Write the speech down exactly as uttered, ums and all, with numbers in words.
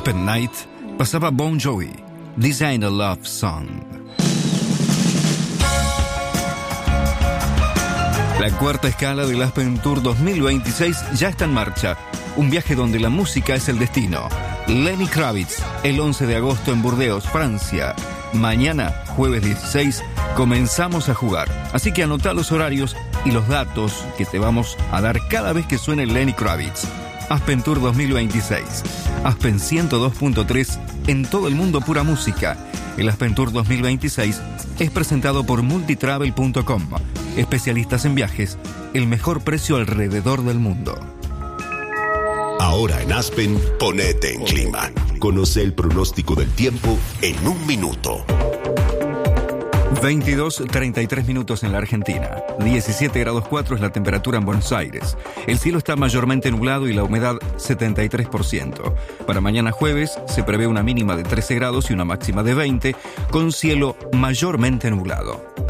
Aspen Night pasaba Bon Jovi, Design a Love Song. La cuarta escala del Aspen Tour dos mil veintiséis ya está en marcha. Un viaje donde la música es el destino. Lenny Kravitz, el once de agosto en Burdeos, Francia. Mañana, jueves dieciséis, comenzamos a jugar. Así que anota los horarios y los datos que te vamos a dar cada vez que suene Lenny Kravitz. Aspen Tour dos mil veintiséis. Aspen ciento dos punto tres, en todo el mundo pura música. El Aspen Tour dos mil veintiséis es presentado por multitravel punto com. Especialistas en viajes, el mejor precio alrededor del mundo. Ahora en Aspen, ponete en clima. Conoce el pronóstico del tiempo en un minuto. veintidós, treinta y tres minutos en la Argentina. diecisiete grados cuatro es la temperatura en Buenos Aires. El cielo está mayormente nublado y la humedad setenta y tres por ciento. Para mañana jueves se prevé una mínima de trece grados y una máxima de veinte, con cielo mayormente nublado.